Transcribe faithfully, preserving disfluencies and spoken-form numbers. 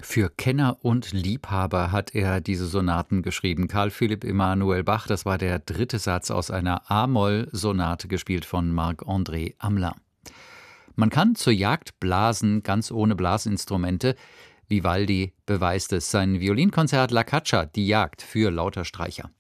Für Kenner und Liebhaber hat er diese Sonaten geschrieben. Carl Philipp Emanuel Bach, das war der dritte Satz aus einer A-Moll-Sonate, gespielt von Marc-André Hamelin. Man kann zur Jagd blasen, ganz ohne Blasinstrumente. Vivaldi beweist es. Sein Violinkonzert La Caccia, die Jagd, für Lauterstreicher.